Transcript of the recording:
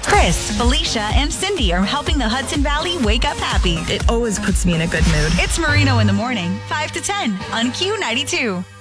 Chris, Felicia, and Cindy are helping the Hudson Valley wake up happy. It always puts me in a good mood. It's Marino in the Morning, 5 to 10 on Q92.